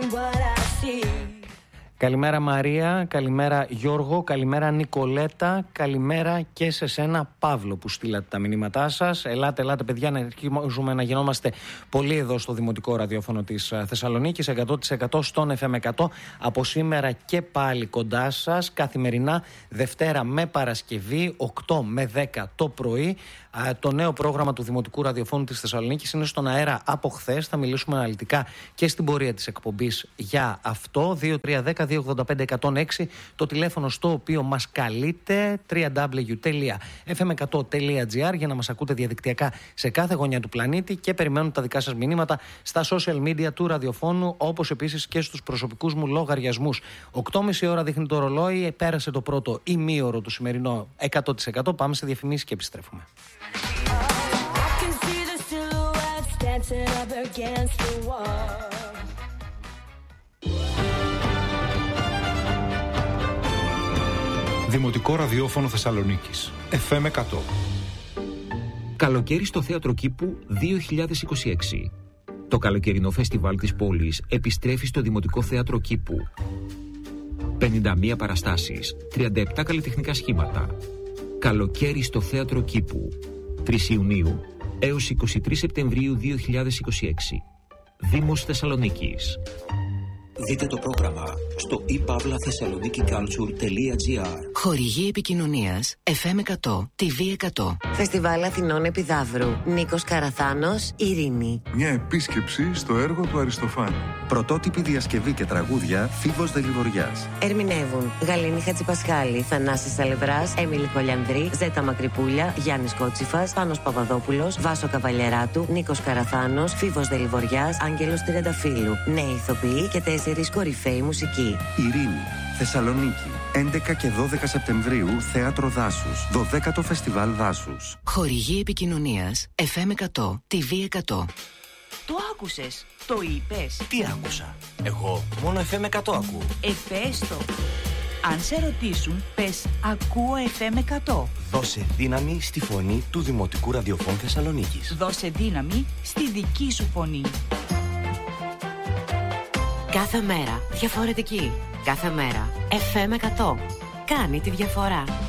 Καλημέρα Μαρία, καλημέρα Γιώργο, καλημέρα Νικολέτα, καλημέρα και σε σένα Παύλο που στείλατε τα μηνύματά σας. Ελάτε παιδιά να αρχίσουμε να γινόμαστε πολύ εδώ στο Δημοτικό Ραδιόφωνο της Θεσσαλονίκης, 100% στον FM100, από σήμερα και πάλι κοντά σας, καθημερινά Δευτέρα με Παρασκευή, 8 με 10 το πρωί. Το νέο πρόγραμμα του Δημοτικού Ραδιοφώνου της Θεσσαλονίκης είναι στον αέρα από χθες. Θα μιλήσουμε αναλυτικά και στην πορεία της εκπομπής για αυτό. 2310-285-106 το τηλέφωνο στο οποίο μας καλείτε, www.fm100.gr, για να μας ακούτε διαδικτυακά σε κάθε γωνιά του πλανήτη, και περιμένουν τα δικά σας μηνύματα στα social media του ραδιοφώνου, όπως επίσης και στους προσωπικούς μου λογαριασμούς. 8.30 ώρα δείχνει το ρολόι, πέρασε το πρώτο ημίωρο του σημερινό 100%. Πάμε σε διαφημίσεις και επιστρέφουμε. Δημοτικό Ραδιόφωνο Θεσσαλονίκης, FM100. Καλοκαίρι στο Θέατρο Κήπου 2026. Το καλοκαιρινό φεστιβάλ της πόλης επιστρέφει στο Δημοτικό Θέατρο Κήπου. 51 παραστάσεις, 37 καλλιτεχνικά σχήματα. Καλοκαίρι στο Θέατρο Κήπου, 3 Ιουνίου έως 23 Σεπτεμβρίου 2026. Δήμος Θεσσαλονίκης. Δείτε το πρόγραμμα στο ipavlathessaloniki.culture.gr. Χορηγή επικοινωνίας FM100, TV100. Φεστιβάλ Αθηνών Επιδαύρου. Νίκος Καραθάνος, Ειρήνη. Μια επίσκεψη στο έργο του Αριστοφάνη. Πρωτότυπη διασκευή και τραγούδια Φίβος Δελιβοριάς. Ερμηνεύουν Γαλήνη Χατζηπασχάλη, Θανάσης Σαλευράς, Έμιλη Κολιανδρή, Ζέτα Μακρυπούλια, Γιάννης Κότσιφας, Πάνος Παπαδόπουλος, Βάσο Καβαλιεράτου, Νίκος Καραθάνος, Φίβος Δελιβοριάς, Άγγελος Τριανταφύλου. Νέοι ηθοποιοί και 4 κορυφαίοι μουσικοί. Ειρήνη, Θεσσαλονίκη, 11 και 12 Σεπτεμβρίου, Θέατρο Δάσους, 12ο Φεστιβάλ Δάσους. Χορηγή επικοινωνίας FM100, TV100. Το άκουσες, το είπες. Τι άκουσα? Εγώ μόνο FM100 ακούω. Πες το. Αν σε ρωτήσουν, πες ακούω FM100. Δώσε δύναμη στη φωνή του Δημοτικού Ραδιοφώνου Θεσσαλονίκης. Δώσε δύναμη στη δική σου φωνή. Κάθε μέρα διαφορετική. Κάθε μέρα FM100. Κάνει τη διαφορά.